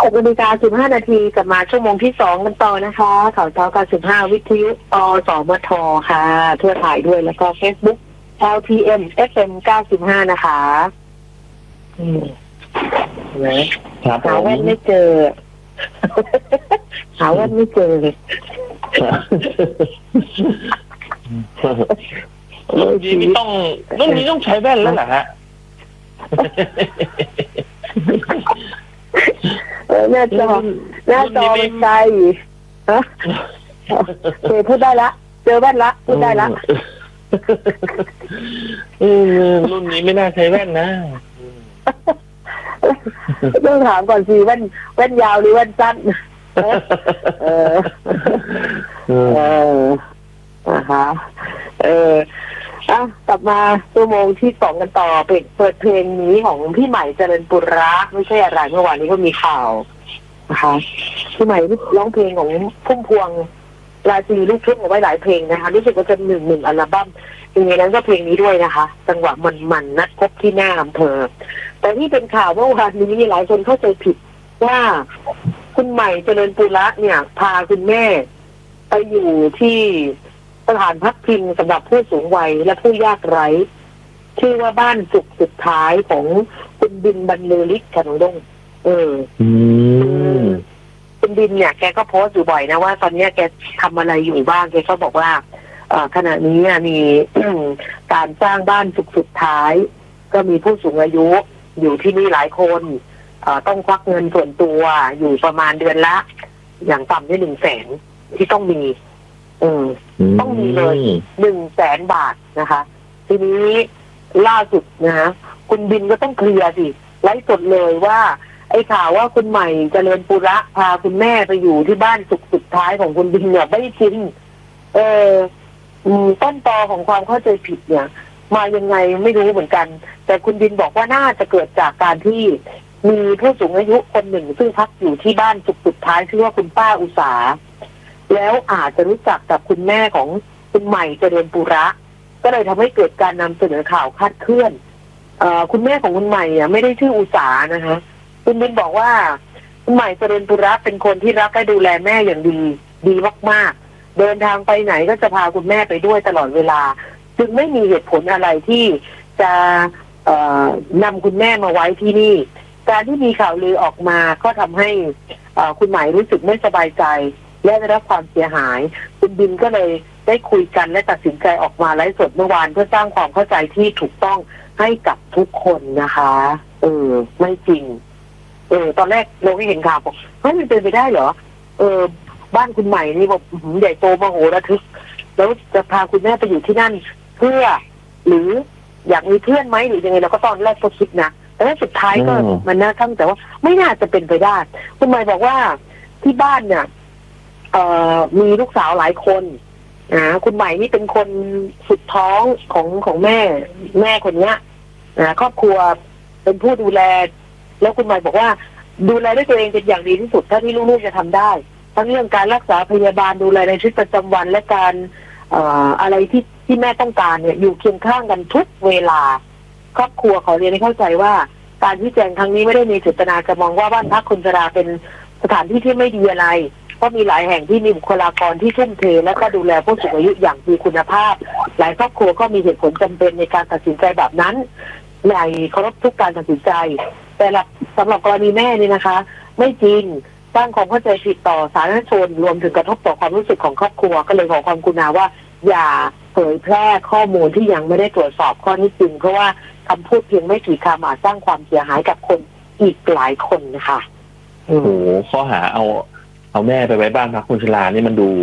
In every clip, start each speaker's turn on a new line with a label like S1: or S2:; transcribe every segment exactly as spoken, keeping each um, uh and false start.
S1: หกนาฬิกาสิบห้านาทีกลับมาชั่วโมงที่สองกันต่อนะคะข่าวเช้าการสิบห้าวิทยุอสมทค่ะทั่วไทยด้วยแล้วก็ Facebook แอล ที เอ็ม เอฟ เอ็ม เก้าสิบห้านะคะอืมนะครับหาแว่นไม่เจอหาแว่นไม่เจอเลย
S2: รุ่นนี้ไม่ต้องรุ่นนี้ต้องใช้แว่นแล้วเหรอฮะ
S1: หน้าจอหน้าจอมันใจฮะเคยพูดได้ละเจอแว่นละพูดได้ละ
S2: รุ่นนี้ไม่น่าใช้แว่นนะ
S1: ต้องถามก่อนสิแว่นแว่นยาวหรือแว่นสั้นเออเออนะคะเอออ่ะกลับมาชั่วโมงที่สองกันต่อเปิดเปิดเพลงนี้ของพี่ใหม่เจริญปุระไม่ใช่อะไรเมื่อวานนี้ก็มีข่าวนะคะพี่ใหม่ร้องเพลงของพุ่มพวงราชินีลูกทุ่งเอาไว้หลายเพลงนะคะรู้สึกว่าจะหนึ่งหนึ่งอัลบั้มหนึ่งในนั้นก็เพลงนี้ด้วยนะคะจังหวะมันมันนัดพบที่หน้าอำเภอแต่ที่เป็นข่าวเมื่อวานนี้มีหลายคนเข้าใจผิดว่าคุณใหม่เจริญปุระเนี่ยพาคุณแม่ไปอยู่ที่สถานพักพิงสำหรับผู้สูงวัยและผู้ยากไร้ชื่อว่าบ้านสุขสุดท้ายของคุณบินบรรลือฤทธิ์ขนมดงเออคุณบินเนี่ยแกก็โพสต์อยู่บ่อยนะว่าตอนนี้แกทำอะไรอยู่บ้างแกก็บอกว่าขณะนี้มีการสร้างบ้านสุขสุดท้ายก็มีผู้สูงอายุอยู่ที่นี่หลายคนต้องควักเงินส่วนตัวอยู่ประมาณเดือนละอย่างต่ำที่หนึ่งแสนที่ต้องมีเออต้องมีเลยหนึ่งแสนบาทนะคะทีนี้ล่าสุดนะฮะคุณบินก็ต้องเคลียร์สิไลฟ์สดเลยว่าไอ้ข่าวว่าคุณใหม่เจริญปุระพาคุณแม่ไปอยู่ที่บ้านสุขสุดท้ายของคุณบินเนี่ยไม่จริงเออต้นตอของความเข้าใจผิดเนี่ยมายังไงไม่รู้เหมือนกันแต่คุณบินบอกว่าน่าจะเกิดจากการที่มีผู้สูงอายุคนหนึ่งซึ่งพักอยู่ที่บ้านสุขสุดท้ายชื่อว่าคุณป้าอุษาแล้วอาจจะรู้จักกับคุณแม่ของคุณใหม่เจริญปุระก็เลยทำให้เกิดการนำเสนอข่าวคลาดเคลื่อนเอ่อคุณแม่ของคุณใหม่อ่ะไม่ได้ชื่ออุษานะคะคุณบินบอกว่าคุณใหม่เจริญปุระเป็นคนที่รักและดูแลแม่อย่างดีดีมากๆเดินทางไปไหนก็จะพาคุณแม่ไปด้วยตลอดเวลาจึงไม่มีเหตุผลอะไรที่จะเอ่อนำคุณแม่มาไว้ที่นี่การที่มีข่าวลือออกมาก็ทำให้คุณใหม่รู้สึกไม่สบายใจและได้รับความเสียหายคุณบินก็เลยได้คุยกันและตัดสินใจออกมาไลฟ์สดเมื่อวานเพื่อสร้างความเข้าใจที่ถูกต้องให้กับทุกคนนะคะเออไม่จริงเออตอนแรกเราก็เห็นข่าวบอกเฮ้ยมันเป็นไปได้เหรอเออบ้านคุณใหม่นี่บอกใหญ่โตมโหฬารทึกแล้วจะพาคุณแม่ไปอยู่ที่นั่นเพื่อหรืออยากมีเพื่อนไหมหรือยังไงเราก็ตอนแรกก็คิดนะแต่สุดท้ายก็มันน่าตั้งแต่ว่าไม่น่าจะเป็นไปได้คุณใหม่บอกว่าที่บ้านเนี่ยเอ่อมีลูกสาวหลายคนนะคุณใหม่นี่เป็นคนสุดท้องของของแม่แม่คนเนี้ยนะครอบครัวเป็นผู้ดูแลแล้วคุณใหม่บอกว่าดูแลด้วยตัวเองเป็นอย่างดีที่สุดเท่าที่ลูกๆจะทำได้ทั้งเรื่องการรักษาพยาบาลดูแลในชีวิตประจำวันและการเอ่ออะไรที่ที่แม่ต้องการเนี่ยอยู่เคียงข้างกันทุกเวลาครอบครัวเขาเรียนให้เข้าใจว่าการชี้แจงครั้งนี้ไม่ได้มีเจตนาจะมองว่าบ้านพักคนชราเป็นสถานที่ที่ไม่ดีอะไรเพราะมีหลายแห่งที่มีบุคลากรที่ทุ่มเทและก็ดูแลผู้สูงอายุอย่างมีคุณภาพหลายครอบครัวก็มีเหตุผลจำเป็นในการตัดสินใจแบบนั้นในเคารพทุกการตัดสินใจแต่สำหรับกรณีแม่นี่นะคะไม่จริงสร้างความเข้าใจผิดต่อสาธารณชนรวมถึงกระทบต่อความรู้สึกของครอบครัวก็เลยขอความกรุณาว่าอย่าเผยแพร่ข้อมูลที่ยังไม่ได้ตรวจสอบข้อเท็จจริงเพราะว่าคำพูดเพียงไม่กี่คำอาจสร้างความเสียหายกับคนอีกหลายคนนะคะ
S2: โอ้โหข้อหาเอาเอาแม่ไปไว้บ้านพักคนชรานี่มันดู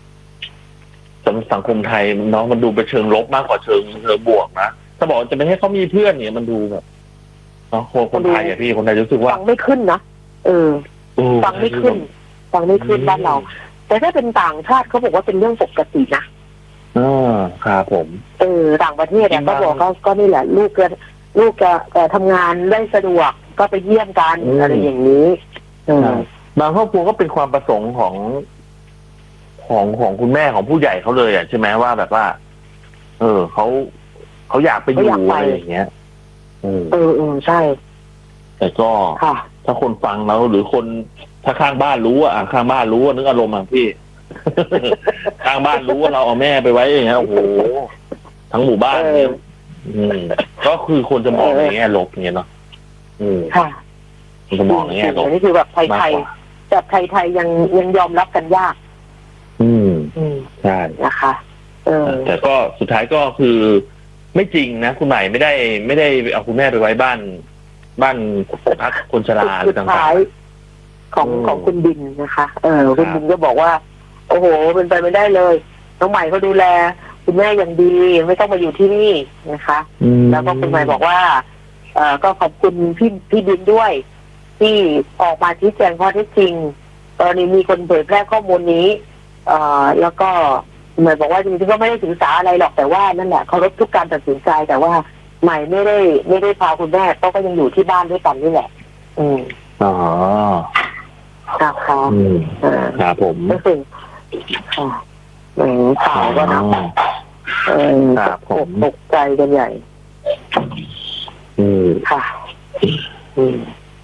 S2: สังคมไทยเนาะมันดูไปเชิงลบมากกว่าเชิงเชิงบวกนะถ้าบอกจะไม่ให้เขามีเพื่อนเนี่ยมันดูแบบเนาะคนไทยอะพี่คนไทยรู้สึกว่า
S1: ฟังไม่ขึ้นนะเออฟังไม่ขึ้นฟังไม่ขึ้นบ้านเราแต่ถ้าเป็นต่างชาติเขาบอกว่าเป็นเรื่องปกตินะ
S2: อ่าครับผม
S1: เออต่างประเทศเนี่ยก็บอกก็ก็นี่แหละลูกจะลูกจะทำงานได้สะดวกก็ไปเยี่ยมกันอะไรอย่างนี้
S2: บางครอบครัวก็เป็นความประสงค์ของของของคุณแม่ของผู้ใหญ่เขาเลยอ่ะใช่ไหมว่าแบบว่าเออเขาเขาอยากไปอยู่อะไรอย่างเงี้ย
S1: เออเออใช่
S2: แต่ก็
S1: ค่ะ
S2: ถ้าคนฟังแล้วหรือคนถ้าข้างบ้านรู้อ่ะข้างบ้านรู้ว่านึกอารมณ์อ่ะพี่ ข้างบ้านรู้ว่าเราเอาแม่ไปไว้อย่างเงี้ยโอ้โหทั้งหมู่บ้านเนี่ยอืมก็คือคนจะมองในแง่ลบเนี่ยเนาะอืม
S1: ค่ะ
S2: คนจะมองในแง่ลบ
S1: อันนี้คือแบบไทยๆแบบไทยๆยังยังยอมรับกันยาก
S2: อืม
S1: อืม
S2: ใช่
S1: นะคะ เออ
S2: แต่ก็สุดท้ายก็คือไม่จริงนะคุณใหม่ไม่ได้ไม่ได้เอาคุณแม่ไปไว้บ้าน บ้านพักคนชราหรือ
S1: สุด
S2: ต่า
S1: ท้าง ย
S2: ๆ
S1: ของ
S2: อืม
S1: ของคุณบินนะคะ เออ คุณ
S2: ครับ
S1: บินก็บอกว่า โอ้โหเป็นไปไม่ได้เลยน้องใหม่เขาดูแลคุณแม่อย่างดีไม่ต้องมาอยู่ที่นี่นะคะ
S2: อืม
S1: แล้วก็คุณใหม่บอกว่า เอ่อก็ขอบคุณพี่พี่บินด้วย ที่ออกมาชี้แจงข้อเท็จจริงกรณีมีคนเผยแพร่ข้อมูลนี้ เอ่อแล้วก็คุณใหม่บอกว่าจริงๆก็ไม่ได้ถือสาอะไรหรอกแต่ว่านั่นแหละเคารพทุกการตัดสินใจแต่ว่าใหม่ไม่ได้ไม่ได้พาคุณแม่เขาก็ยังอยู่ที่บ้านด้วยกันนี่แหละ อืม
S2: อ๋อ
S1: นะคะ
S2: อืม
S1: อ่า
S2: ครับผม
S1: ก็คือค่ะเหมือนข่าวก็นะเออ
S2: ครับผม
S1: ตกใจกันใหญ่
S2: อืม
S1: ค่ะ อืม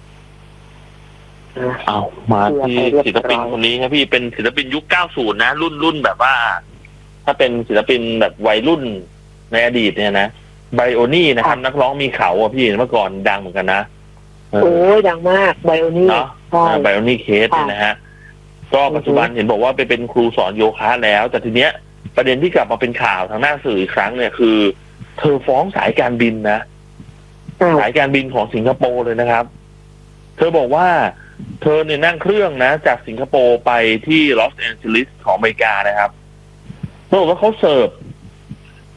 S2: เอามาที่ศิลปินคนนี้ครับพี่เป็นศิลปินยุคเก้าสิบนะรุ่นรุ่นแบบว่า ถ้าเป็นศิลปินแบบวัยรุ่นในอดีตเนี่ยนะไบโอนี่นะครับ นักร้องมีเขาอ่ะพี่เมื่อก่อนดังเหมือนกันนะเออ
S1: โอ้ยดังมากไบโอนี่
S2: เนาะ
S1: ใช่
S2: ไบโอนี่เคสเนี่ยนะฮะก็ปัจจุบันเห็นบอกว่าไปเป็นครูสอนโยคะแล้ว แต่ทีเนี้ยประเด็นที่กลับมาเป็นข่าวทางหน้าสื่ออีกครั้งเนี่ยคือ เธอฟ้องสายการบินนะ
S1: อ้าว
S2: สายการบินของสิงคโปร์เลยนะครับ เธอบอกว่าเธอเนี่ยนั่งเครื่องนะ จากสิงคโปร์ไปที่ลอสแอนเจลิสของอเมริกานะครับเธอบอกว่าเขาเสิร์ฟ